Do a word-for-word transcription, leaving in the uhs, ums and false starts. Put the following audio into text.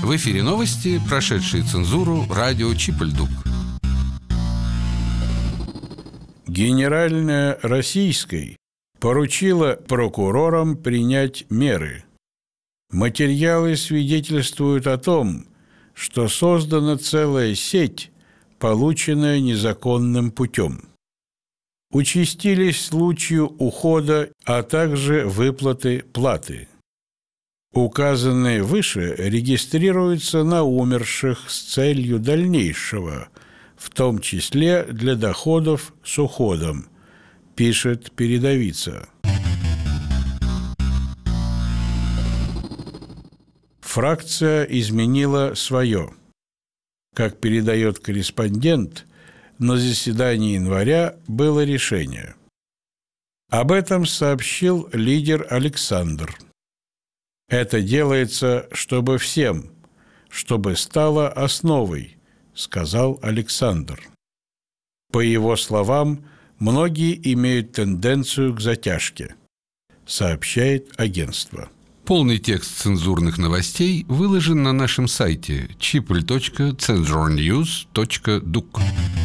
В эфире новости, прошедшие цензуру, радио Чип-Ль-Дук. Генеральная Российской поручила прокурорам принять меры. Материалы свидетельствуют о том, что создана целая сеть, полученная незаконным путем. Участились случаи ухода, а также выплаты платы. Указанные выше регистрируются на умерших с целью дальнейшего, в том числе для доходов с уходом, пишет передовица. Фракция изменила свое. Как передает корреспондент, на заседании января было решение. Об этом сообщил лидер Александр. Это делается, чтобы всем, чтобы стало основой, сказал Александр. По его словам, многие имеют тенденцию к затяжке, сообщает агентство. Полный текст цензурных новостей выложен на нашем сайте чип точка цензурньюз точка дук.